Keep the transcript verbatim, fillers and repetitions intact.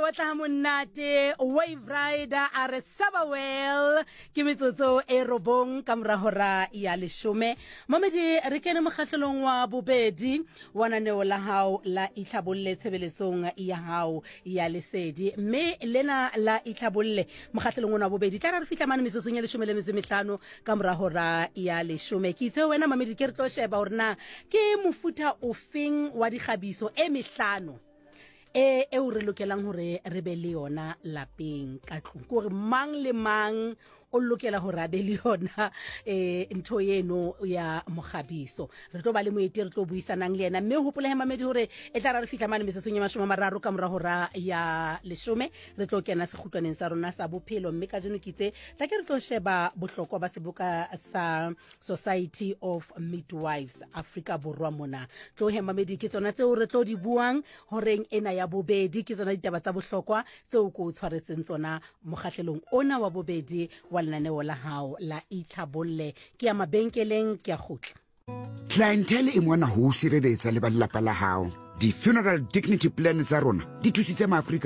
tla monate Wave Rider a re Sabawell ke metsotso e robong ka morahora ya leshome. Mamedi re kene mokgahlelong wa bobedi wa naneo la hao la itlhabolle tshebeletsong ya hao ya lesedi, mme lena la itlhabolle mokgahlelong wa bobedi tla re fihla mane metsotsong ya leshome le metso e mehlano ka morahora ya leshome. Ke itse wena mamedi ke re tlo sheba hore na ke mofuta ofeng wa dikgabiso e mehlano e e o re lokelang hore re be le yona lapeng ka tlung, gore mang le mang o lokela hore a be le yona eh ntho yeno ya moghabiso. Re tlo ba le moeti re tlo buisanang le yena, mme o hopole he mamedi hore e tla ra re fihla mane metsotsong ya mashome a mararo ka morahora ya leshome re tlo kena sekgutlaneng sa rona sa bophelo, mme ka jeno ke itse tla ke re tlo sheba bohlokwa ba seboka sa Society of Midwives Africa Borwa mona. Tlo he mamedi ke tsona tseo re tlo di buang horeng ena ya bobedi, ke tsona ditaba tsa bohlokwa tseo ko tshwaretseng tsona mokgahlelong ona wa bobedi wa lenaneo la hao la itlhabolle. Ke ya mabenkeleng ke a khutla. Clientele e mona ho sireletsa le ba lelapa la hao. Di funeral dignity plan tsa rona di thusitse maAfrika